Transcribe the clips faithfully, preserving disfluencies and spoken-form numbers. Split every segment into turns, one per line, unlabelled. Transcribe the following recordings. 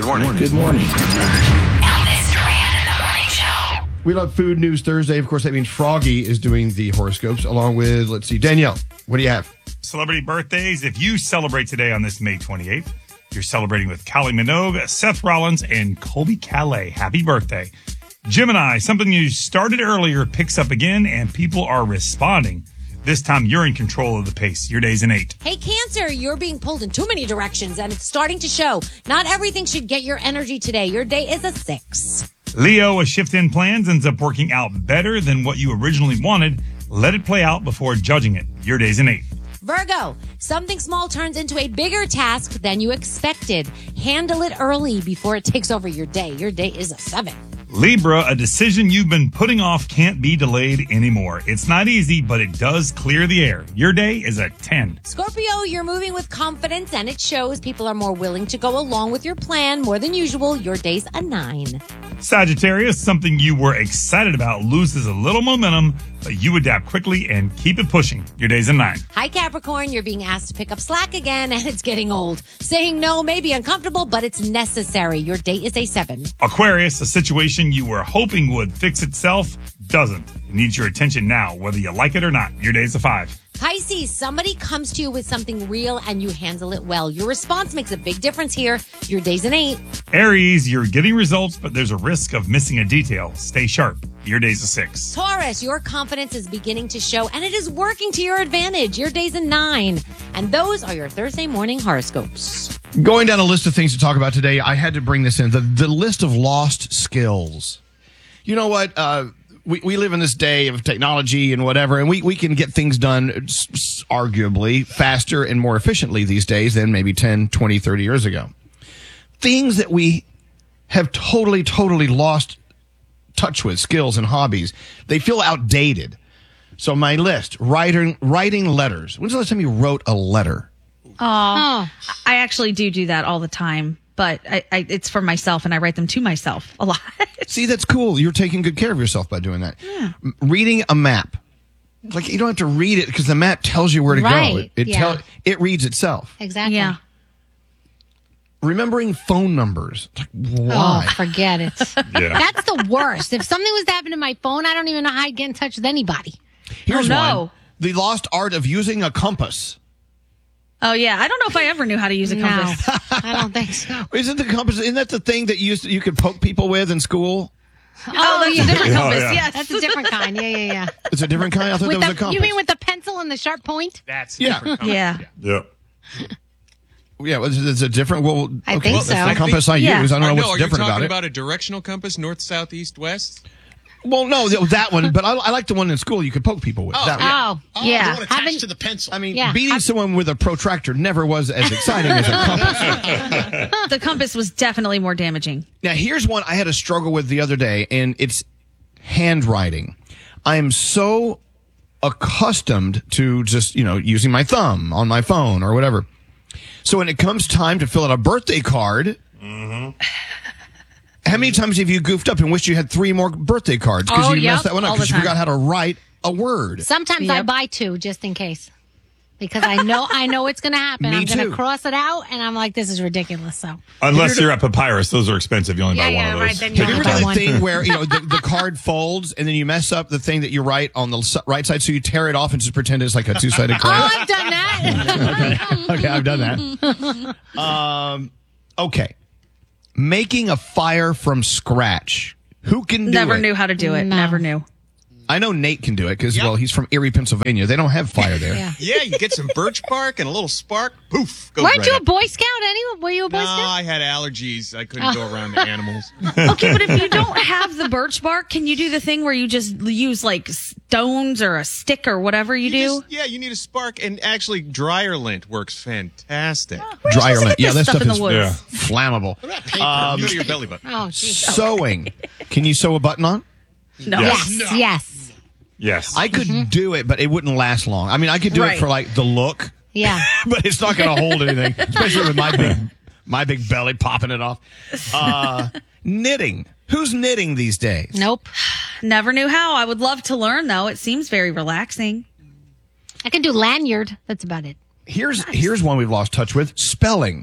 Good morning.
Good morning.
Elvis Duran in the Morning Show.
We love Food News Thursday. Of course, that means Froggy is doing the horoscopes along with, let's see, Danielle. What do you have?
Celebrity birthdays. If you celebrate today on this May twenty-eighth, you're celebrating with Kylie Minogue, Seth Rollins, and Colby Calais. Happy birthday. Gemini, something you started earlier picks up again, and people are responding. This time, you're in control of the pace. Your day's an eight.
Hey, Cancer, you're being pulled in too many directions, and it's starting to show. Not everything should get your energy today. Your day is a six.
Leo, a shift in plans ends up working out better than what you originally wanted. Let it play out before judging it. Your day's an eight.
Virgo, something small turns into a bigger task than you expected. Handle it early before it takes over your day. Your day is a seven.
Libra, a decision you've been putting off can't be delayed anymore. It's not easy, but it does clear the air. Your day is a ten.
Scorpio, you're moving with confidence, and it shows. People are more willing to go along with your plan more than usual. Your day's a nine.
Sagittarius, something you were excited about loses a little momentum, but you adapt quickly and keep it pushing. Your day's a nine.
Hi, Capricorn, you're being asked to pick up slack again, and it's getting old. Saying no may be uncomfortable, but it's necessary. Your day is a seven.
Aquarius, a situation you were hoping would fix itself doesn't. It needs your attention now, whether you like it or not. Your day's a five.
Pisces, somebody comes to you with something real and you handle it well. Your response makes a big difference here. Your day's an eight.
Aries, you're getting results, but there's a risk of missing a detail. Stay sharp. Your day's a six.
Taurus, your confidence is beginning to show and it is working to your advantage. Your day's a nine. And those are your Thursday morning horoscopes.
Going down a list of things to talk about today, I had to bring this in. The, the list of lost skills. You know what? Uh, we, we live in this day of technology and whatever, and we, we can get things done arguably faster and more efficiently these days than maybe ten, twenty, thirty years ago. Things that we have totally, totally lost touch with, skills and hobbies, they feel outdated. So my list, writing, writing letters. When's the last time you wrote a letter?
Oh, I actually do do that all the time, but I, I, it's for myself, and I write them to myself a lot.
See, that's cool. You're taking good care of yourself by doing that.
Yeah.
M- Reading a map. Like, you don't have to read it because the map tells you where to
Right,
go. It, it,
yeah.
tell, it reads itself.
Exactly.
Yeah.
Remembering phone numbers. Like, why?
Oh, forget it.
Yeah.
That's the worst. If something was to happen to my phone, I don't even know how I'd get in touch with anybody.
Here's
Oh, no.
one. The lost art of using a compass.
Oh, yeah. I don't know if I ever knew how to use a
No,
compass.
I don't think so.
Isn't the compass, isn't that the thing that you used to, you could poke people with in school?
Oh, that's
yeah.
a different
Oh,
compass.
yeah.
Yes.
That's a different kind. Yeah, yeah, yeah.
It's a different kind? I thought
With
that was a
the,
compass.
you mean with the pencil and the sharp point?
That's
Yeah.
different.
Yeah.
Yeah.
Yeah, well, it's a different, well,
I
okay,
think
that's
so.
the compass I
Yeah.
use. I don't
I
know
know.
what's
Are you
different
talking
about it.
about a directional compass, north, south, east, west?
Well, no, that one, but I, I like the one in school you could poke people with. that one.
Oh,
Oh,
Yeah.
the one attached
Haven't-
to the pencil.
I mean,
Yeah.
beating someone with a protractor never was as exciting as a compass.
The compass was definitely more damaging.
Now, here's one I had a struggle with the other day, and it's handwriting. I am so accustomed to just, you know, using my thumb on my phone or whatever. So when it comes time to fill out a birthday card, how many times have you goofed up and wished you had three more birthday cards because
Oh,
you
yep,
messed that one up
all
because
the
you
time.
forgot how to write a word?
Sometimes I
Yep.
buy two just in case. Because I know I know it's going to happen.
Me
I'm going
too.
to cross it out, and I'm like, this is ridiculous. So
Unless you're at Papyrus, those are expensive. You only buy
yeah,
one
yeah,
of
right.
those.
Then you
Have you
only
ever
buy
done the
one.
thing where, you know, the, the card folds and then you mess up the thing that you write on the s- right side, so you tear it off and just pretend it's like a two-sided
Oh,
coin?
I've done that.
Okay, I've done that. Um, okay. Making a fire from scratch. Who can do
Never
it?
knew how to do it.
No.
Never knew.
I know Nate can do it because, well, he's from Erie, Pennsylvania. They don't have fire there.
Yeah.
Yeah, you get some birch bark and a little spark. Poof. Goes
Weren't
right
you a
up.
Boy Scout anyway? Were you a Boy
No,
Scout?
I had allergies. I couldn't go around the animals.
Okay, but if you don't have the birch bark, can you do the thing where you just use like stones or a stick or whatever you,
You
do?
just- yeah, you need a spark, and actually, dryer lint works fantastic.
Where are you
Dryer
supposed to
lint.
get
Yeah,
this
that stuff
in
is
the woods.
Yeah.
flammable.
What about paper? Go to your belly button.
Oh, geez.
Sewing. Can you sew a button on?
No.
Yes.
Yes, yes.
Yes.
I could do it, but it wouldn't last long. I mean, I could do it
Right.
for like the look,
Yeah.
but it's not going to hold anything, especially with my big, my big belly popping it off. Uh, knitting. Who's knitting these days?
Nope.
Never knew how. I would love to learn, though. It seems very relaxing.
I can do lanyard. That's about it.
Here's here's one we've lost touch with: spelling.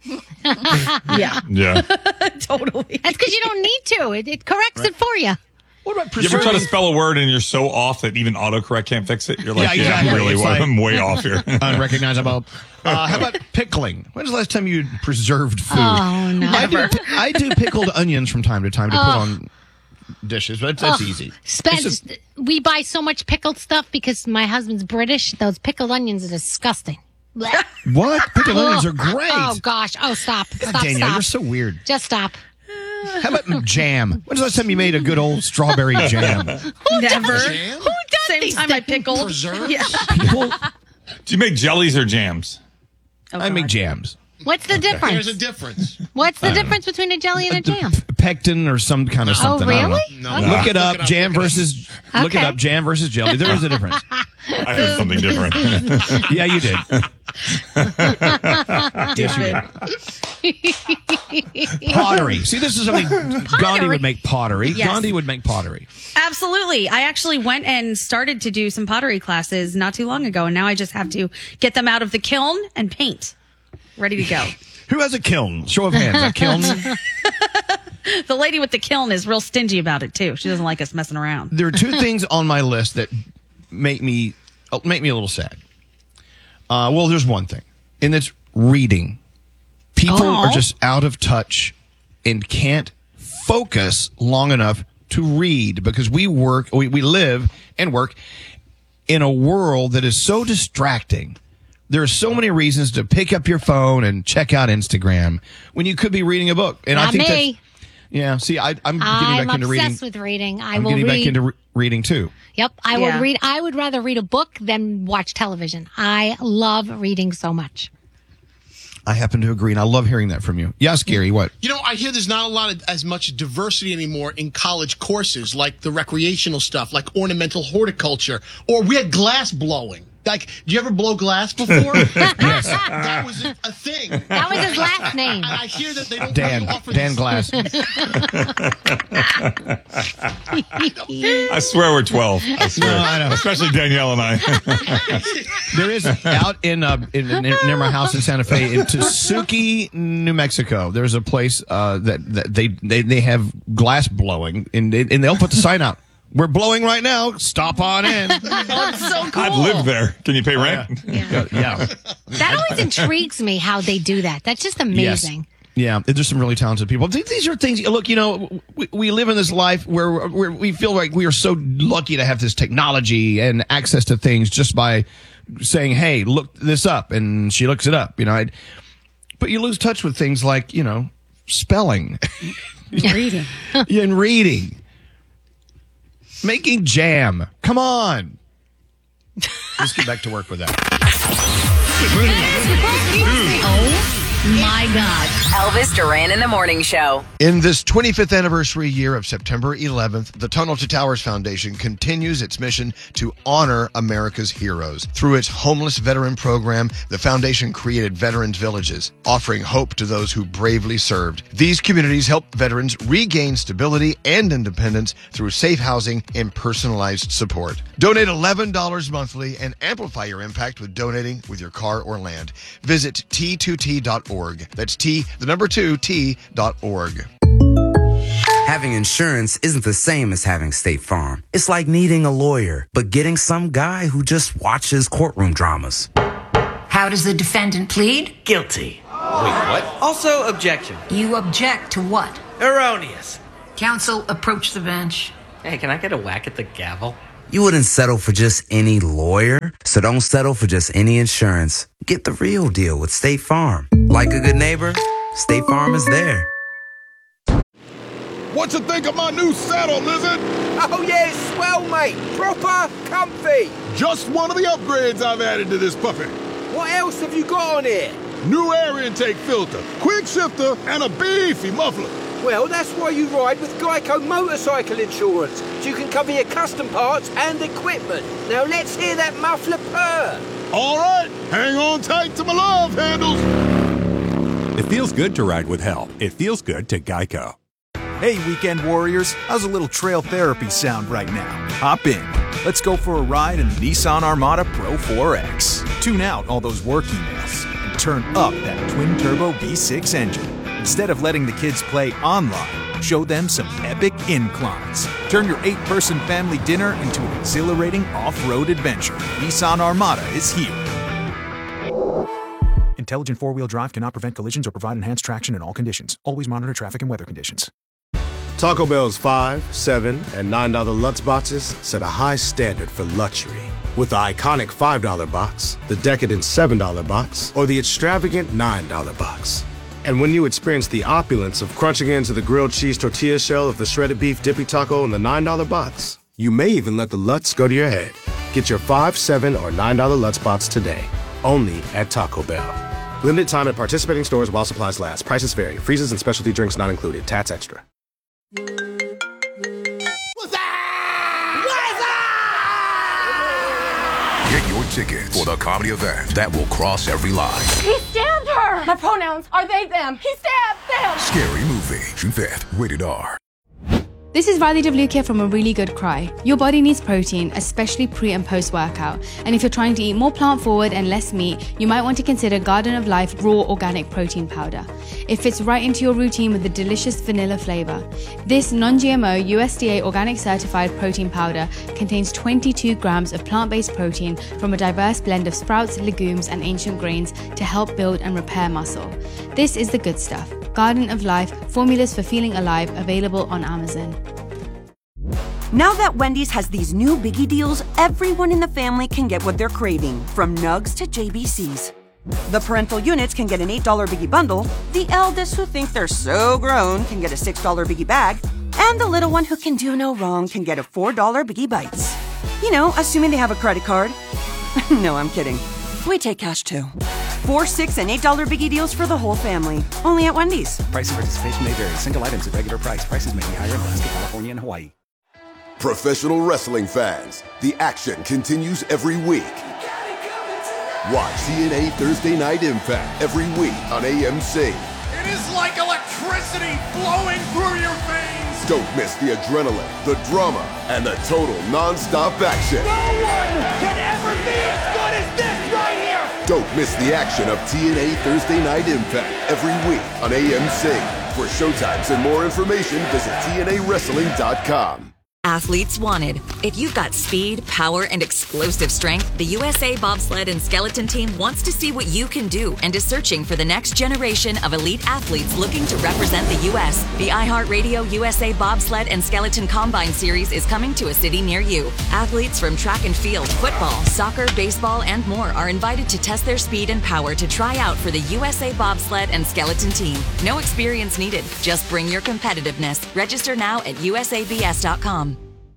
Yeah,
Yeah.
totally.
That's because you don't need to. It, it corrects it for you.
What about
You ever try to
preserving?
spell a word and you're so off that even autocorrect can't fix it? You're like,
Yeah,
yeah, I'm
exactly.
really
It's
wa-
like-
I'm way off here.
Unrecognizable. Uh, how about pickling? When's the last time you preserved food?
Oh, no.
I do, I do pickled onions from time to time to put on dishes, but that's, that's
Ugh.
easy.
Spence,
It's just-
we buy so much pickled stuff because my husband's British. Those pickled onions are disgusting. Blech.
what? Pickled onions are great.
Oh, gosh. Oh, stop. Stop,
Danielle,
stop.
you're so weird.
Just stop.
How about jam? When's the last time you made a good old strawberry jam?
Never.
Who does
Same
these
time I
things?
pickled.
Preserves?
Yeah.
People,
Do you make jellies or jams?
Oh,
I make
God.
jams.
What's the
There's
difference?
a difference.
What's the difference between a jelly and a jam?
Pectin or some kind of something. I don't know.
really?
No.
Okay.
Look it
Look
up.
it up,
Jam
look it up.
versus. Look it
Okay.
up. Jam versus jelly. There is a difference.
I heard something different.
Yeah, you did. Yes, you did. Pottery. See, this is something Gandhi would make pottery.
Yes.
Gandhi would make pottery.
Absolutely. I actually went and started to do some pottery classes not too long ago, and now I just have to get them out of the kiln and paint. Ready to go.
Who has a kiln? Show of hands. A kiln.
The lady with the kiln is real stingy about it, too. She doesn't like us messing around.
There are two things on my list that make me uh, make me a little sad. Uh, well, there's one thing, and it's reading. People
Aw.
are just out of touch and can't focus long enough to read because we work, we, we live and work in a world that is so distracting. There are so many reasons to pick up your phone and check out Instagram when you could be reading a book. And I
Not
think
me.
that's, yeah, see, I, I'm getting
I'm
back into
obsessed
reading.
with reading. I
I'm
will
getting
read.
back into re- reading too.
Yep, I
Yeah.
would read. I would rather read a book than watch television. I love reading so much.
I happen to agree, and I love hearing that from you. Yes, Gary, what?
You know, I hear there's not a lot of as much diversity anymore in college courses, like the recreational stuff, like ornamental horticulture, or we had glass blowing. Like, do you ever blow glass before? Yes. That was a, a thing.
That was his last name.
And I hear that they don't
Dan,
really offer
Dan
these-
Glass.
I swear we're twelve. I swear.
I know.
Especially Danielle and I.
There is out in, uh, in, in near my house in Santa Fe, in Tesuque, New Mexico. There's a place uh, that, that they, they they have glass blowing, and they, and they'll put the sign out. We're blowing right now. Stop on in.
So cool.
I'd live there. Can you pay rent?
Yeah, yeah.
That always intrigues me how they do that. That's just amazing.
Yeah, there's some really talented people. Th- These are things. Look, you know, we, we live in this life where, where we feel like we are so lucky to have this technology and access to things just by saying, "Hey, look this up," and she looks it up. You know, I'd, but you lose touch with things like, you know, spelling,
Reading.
and reading, making jam. Come on, let's get back to work with that.
My God. Elvis Duran in the Morning Show.
In this twenty-fifth anniversary year of September eleventh, the Tunnel to Towers Foundation continues its mission to honor America's heroes. Through its homeless veteran program, the foundation created Veterans Villages, offering hope to those who bravely served. These communities help veterans regain stability and independence through safe housing and personalized support. Donate eleven dollars monthly and amplify your impact with donating with your car or land. Visit T two T dot org. That's T, the number two, T dot org.
Having insurance isn't the same as having State Farm. It's like needing a lawyer, but getting some guy who just watches courtroom dramas.
How does the defendant plead?
Guilty. Wait, what? Also, objection.
You object to what?
Erroneous.
Counsel, approach the bench.
Hey, can I get a whack at the gavel?
You wouldn't settle for just any lawyer, so don't settle for just any insurance. Get the real deal with State Farm. Like a good neighbor, State Farm is there.
What you think of my new saddle, Lizard?
Oh yeah, it's swell, mate. Proper comfy.
Just one of the upgrades I've added to this puppy.
What else have you got on here?
New air intake filter, quick shifter, and a beefy muffler.
Well, that's why you ride with Geico Motorcycle Insurance, so you can cover your custom parts and equipment. Now let's hear that muffler purr.
All right, hang on tight to my love handles.
It feels good to ride with help. It feels good to Geico.
Hey, weekend warriors, how's a little trail therapy sound right now? Hop in. Let's go for a ride in the Nissan Armada Pro four X. Tune out all those work emails and turn up that twin-turbo V six engine. Instead of letting the kids play online, show them some epic inclines. Turn your eight-person family dinner into an exhilarating off-road adventure. Nissan Armada is here. Intelligent four-wheel drive cannot prevent collisions or provide enhanced traction in all conditions. Always monitor traffic and weather conditions.
Taco Bell's five, seven, and nine dollar Lutz boxes set a high standard for luxury. With the iconic five dollar box, the decadent seven dollar box, or the extravagant nine dollar box. And when you experience the opulence of crunching into the grilled cheese tortilla shell of the shredded beef dippy taco in the nine dollar box, you may even let the Lutz go to your head. Get your five, seven, or nine dollar Lutz box today, only at Taco Bell. Limited time at participating stores while supplies last. Prices vary. Freezes and specialty drinks not included. Tats extra.
Get your tickets for the comedy event that will cross every line.
He stabbed her! My pronouns are they, them. He stabbed them!
Scary Movie. June fifth. Rated R.
This is Riley Devlukia from A Really Good Cry. Your body needs protein, especially pre and post workout. And if you're trying to eat more plant forward and less meat, you might want to consider Garden of Life Raw Organic Protein Powder. It fits right into your routine with a delicious vanilla flavor. This non-G M O U S D A organic certified protein powder contains twenty-two grams of plant-based protein from a diverse blend of sprouts, legumes, and ancient grains to help build and repair muscle. This is the good stuff. Garden of Life, formulas for feeling alive, available on Amazon.
Now that Wendy's has these new biggie deals, everyone in the family can get what they're craving, from nugs to J B Cs. The parental units can get an eight dollar biggie bundle, the eldest who think they're so grown can get a six dollar biggie bag, and the little one who can do no wrong can get a four dollar biggie bites. You know, assuming they have a credit card. No, I'm kidding. We take cash too. Four, six, and eight dollar biggie deals for the whole family. Only at Wendy's.
Price and participation may vary. Single items at regular price. Prices may be higher in Alaska, California, and Hawaii.
Professional wrestling fans, the action continues every week. Watch T N A Thursday Night Impact every week on A M C.
It is like electricity flowing through your veins.
Don't miss the adrenaline, the drama, and the total non-stop action.
No one can ever be as good as this right here.
Don't miss the action of T N A Thursday Night Impact every week on A M C. For showtimes and more information, visit T N A wrestling dot com.
Athletes wanted. If you've got speed, power, and explosive strength, the U S A Bobsled and Skeleton Team wants to see what you can do and is searching for the next generation of elite athletes looking to represent the U S. The iHeartRadio U S A Bobsled and Skeleton Combine Series is coming to a city near you. Athletes from track and field, football, soccer, baseball, and more are invited to test their speed and power to try out for the U S A Bobsled and Skeleton Team. No experience needed. Just bring your competitiveness. Register now at U S A B S dot com.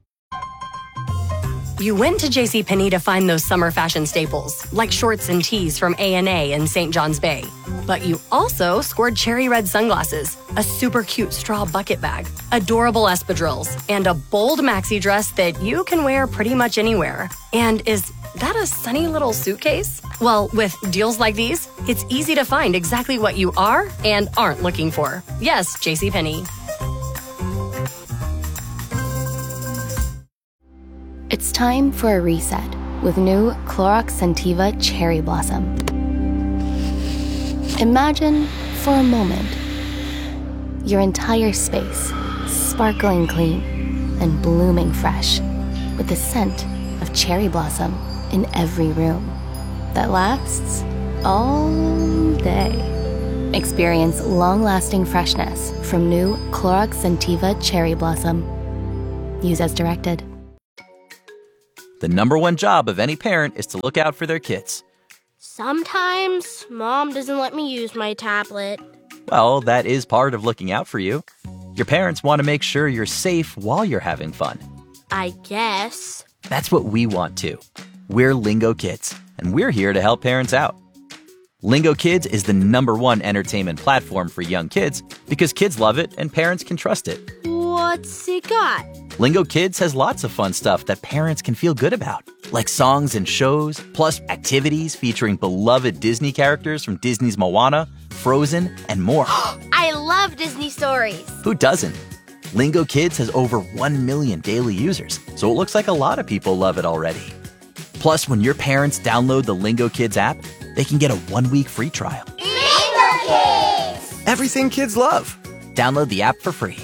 You went to JCPenney to find those summer fashion staples, like shorts and tees from A and A in Saint John's Bay. But you also scored cherry red sunglasses, a super cute straw bucket bag, adorable espadrilles, and a bold maxi dress that you can wear pretty much anywhere. And is that a sunny little suitcase? Well, with deals like these, it's easy to find exactly what you are and aren't looking for. Yes, JCPenney.
It's time for a reset with new Clorox Scentiva Cherry Blossom. Imagine, for a moment, your entire space sparkling clean and blooming fresh with the scent of cherry blossom in every room that lasts all day. Experience long-lasting freshness from new Clorox Scentiva Cherry Blossom. Use as directed.
The number one job of any parent is to look out for their kids.
Sometimes Mom doesn't let me use my tablet.
Well, that is part of looking out for you. Your parents want to make sure you're safe while you're having fun.
I guess.
That's what we want too. We're Lingo Kids, and we're here to help parents out. Lingo Kids is the number one entertainment platform for young kids because kids love it and parents can trust it.
What's it got?
Lingo Kids has lots of fun stuff that parents can feel good about, like songs and shows, plus activities featuring beloved Disney characters from Disney's Moana, Frozen, and more.
I love Disney stories.
Who doesn't? Lingo Kids has over one million daily users, so it looks like a lot of people love it already. Plus, when your parents download the Lingo Kids app, they can get a one-week free trial.
Kids!
Everything kids love. Download the app for free.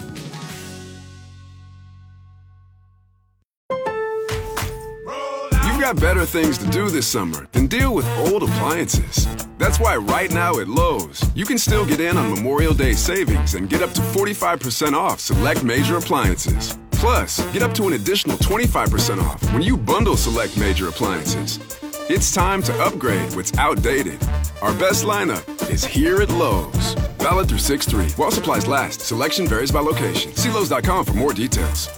You've got better things to do this summer than deal with old appliances. That's why right now at Lowe's, you can still get in on Memorial Day savings and get up to forty-five percent off select major appliances. Plus, get up to an additional twenty-five percent off when you bundle select major appliances. It's time to upgrade what's outdated. Our best lineup is here at Lowe's. Valid through six three. While supplies last. Selection varies by location. See Lowe's dot com for more details.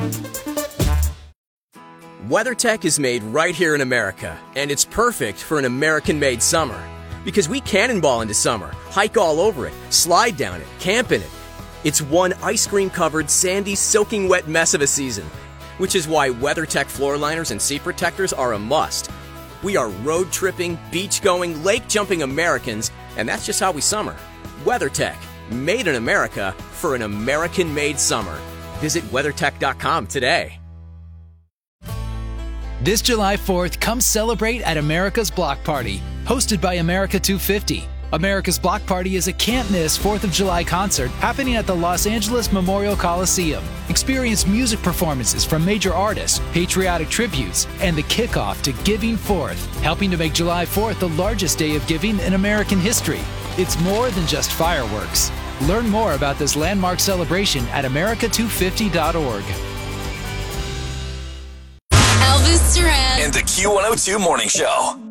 WeatherTech is made right here in America, and it's perfect for an American-made summer. Because we cannonball into summer, hike all over it, slide down it, camp in it. It's one ice cream-covered, sandy, soaking wet mess of a season, which is why WeatherTech floor liners and seat protectors are a must. We are road-tripping, beach-going, lake-jumping Americans, and that's just how we summer. WeatherTech, made in America for an American-made summer. Visit WeatherTech dot com today.
This July fourth, come celebrate at America's Block Party, hosted by America two fifty. America's Block Party is a can't-miss fourth of July concert happening at the Los Angeles Memorial Coliseum. Experience music performances from major artists, patriotic tributes, and the kickoff to Giving Fourth, helping to make July fourth the largest day of giving in American history. It's more than just fireworks. Learn more about this landmark celebration at America two fifty dot org.
Elvis Duran
and the Q one oh two Morning Show.